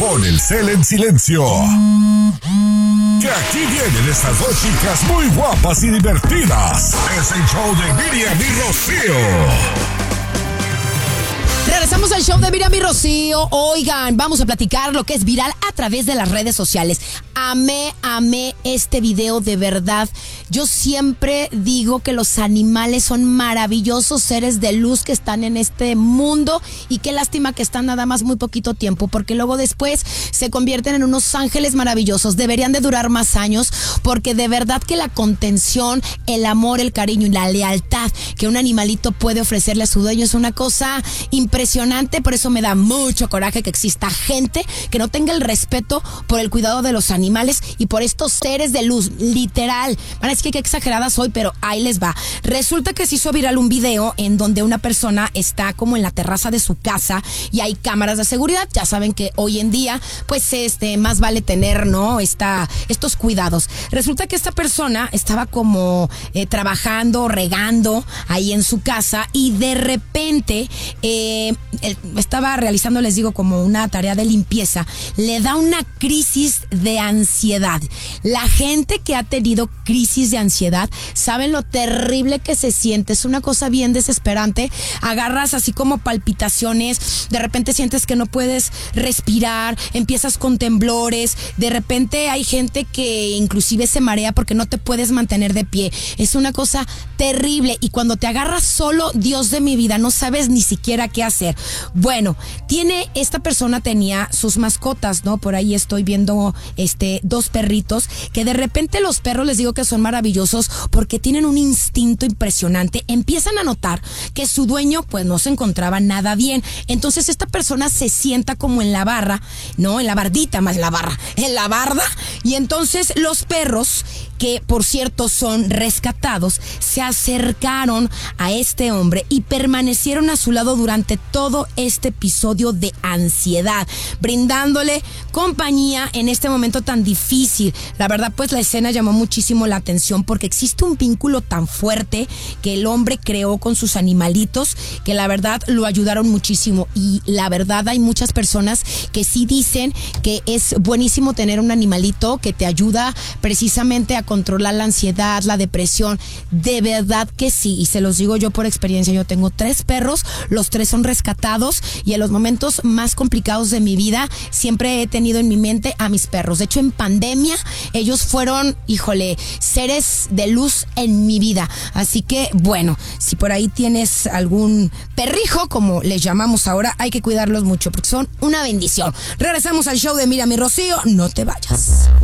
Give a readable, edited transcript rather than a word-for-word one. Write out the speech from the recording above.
Pon el cel en silencio. Que aquí vienen estas dos chicas muy guapas y divertidas. Es el show de Miriam y Rocío. Regresamos al show de Miriam y Rocío. Oigan, vamos a platicar lo que es viral a través de las redes sociales. Amé este video, de verdad. Yo siempre digo que los animales son maravillosos seres de luz que están en este mundo, y qué lástima que están nada más muy poquito tiempo, porque luego después se convierten en unos ángeles maravillosos. Deberían de durar más años, porque de verdad que la contención, el amor, el cariño y la lealtad que un animalito puede ofrecerle a su dueño es una cosa impresionante. Por eso me da mucho coraje que exista gente que no tenga el respeto por el cuidado de los animales y por estos seres de luz, literal. Van a decir que qué exagerada soy, pero ahí les va. Resulta que se hizo viral un video en donde una persona está como en la terraza de su casa y hay cámaras de seguridad. Ya saben que hoy en día, pues más vale tener, ¿no? Estos cuidados. Resulta que esta persona estaba como trabajando, regando ahí en su casa, y de repente estaba realizando, les digo, como una tarea de limpieza. Le da una crisis de ansiedad. La gente que ha tenido crisis de ansiedad saben lo terrible que se siente. Es una cosa bien desesperante. Agarras así como palpitaciones, de repente sientes que no puedes respirar, empiezas con temblores, de repente hay gente que inclusive se marea porque no te puedes mantener de pie. Es una cosa terrible, y cuando te agarras solo, Dios de mi vida, no sabes ni siquiera qué hacer. Bueno, esta persona tenía sus mascotas, ¿no? Por ahí estoy viendo dos perritos, que de repente los perros, les digo que son maravillosos porque tienen un instinto impresionante. Empiezan a notar que su dueño pues no se encontraba nada bien. Entonces esta persona se sienta como en la barra, ¿no? En la bardita, más la barra, en la barda. Y entonces los perros, que por cierto son rescatados, se acercaron a este hombre y permanecieron a su lado durante todo este episodio de ansiedad, brindándole compañía en este momento tan difícil. La verdad, pues la escena llamó muchísimo la atención porque existe un vínculo tan fuerte que el hombre creó con sus animalitos, que la verdad lo ayudaron muchísimo. Y la verdad, hay muchas personas que sí dicen que es buenísimo tener un animalito que te ayuda precisamente a controlar la ansiedad, la depresión. De verdad que sí, y se los digo yo por experiencia. Yo tengo 3 perros, los 3 son rescatados, y en los momentos más complicados de mi vida siempre he tenido en mi mente a mis perros. De hecho, en pandemia ellos fueron, seres de luz en mi vida. Así que, bueno, si por ahí tienes algún perrijo, como les llamamos ahora, hay que cuidarlos mucho porque son una bendición. Regresamos al show de Miriam y Rocío. No te vayas.